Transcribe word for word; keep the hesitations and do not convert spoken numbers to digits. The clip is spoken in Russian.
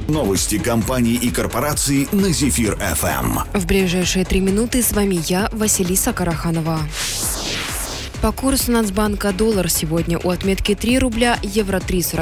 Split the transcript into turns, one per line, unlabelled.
Новости компаний и корпораций на Зефир эф эм.
В ближайшие три минуты с вами я, Василиса Караханова. По курсу Нацбанка доллар сегодня у отметки три рубля, евро три сорок